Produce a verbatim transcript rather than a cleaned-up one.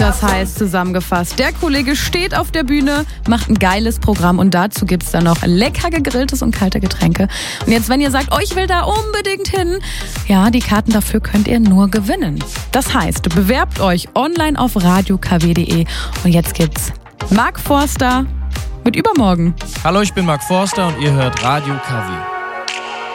Das heißt zusammengefasst, der Kollege steht auf der Bühne, macht ein geiles Programm und dazu gibt's dann noch lecker gegrilltes und kalte Getränke. Und jetzt, wenn ihr sagt, oh, ich will da unbedingt hin, ja, die Karten dafür könnt ihr nur gewinnen. Das heißt, bewerbt euch online auf radio k w punkt d e und jetzt gibt's Mark Forster mit Übermorgen. Hallo, ich bin Mark Forster und ihr hört Radio K W.